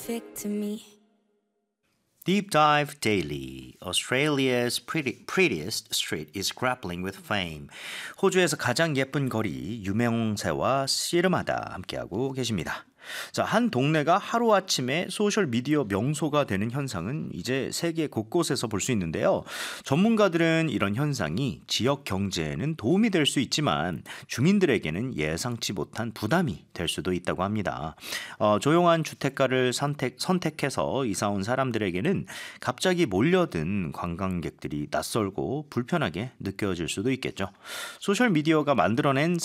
perfect to me. Deep Dive Daily. Australia's prettiest street is grappling with fame. 호주에서 가장 예쁜 거리 유명세와 씨름하다 함께하고 계십니다. 자, 한 동네가 하루아침에 소셜미디어 명소가 되는 현상은 이제 세계 곳곳에서 볼 수 있는데요. 전문가들은 이런 현상이 지역 경제에는 도움이 될 수 있지만 주민들에게는 예상치 못한 부담이 될 수도 있다고 합니다. 조용한 주택가를 선택해서 이사 온 사람들에게는 갑자기 몰려든 관광객들이 낯설고 불편하게 느껴질 수도 있겠죠. 소셜미디어가 만들어낸